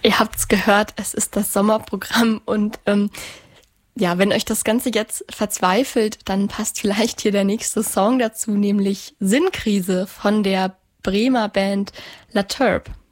Ihr habt's gehört, es ist das Sommerprogramm und ja, wenn euch das Ganze jetzt verzweifelt, dann passt vielleicht hier der nächste Song dazu, nämlich Sinnkrise von der Bremer Band La Turb.